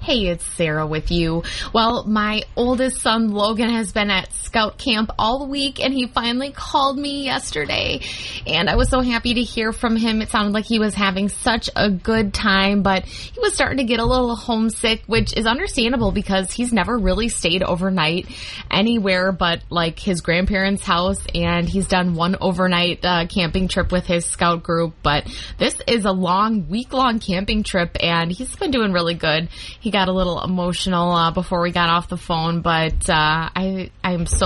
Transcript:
Hey, it's Sarah with you. Well, my oldest son, Logan, has been at scout camp all week, and he finally called me yesterday. And I was so happy to hear from him. It sounded like he was having such a good time, but he was starting to get a little homesick, which is understandable because he's never really stayed overnight anywhere but like his grandparents' house, and he's done one overnight camping trip with his scout group. But this is a long, week-long camping trip, and he's been doing really good. He got a little emotional before we got off the phone, but I'm so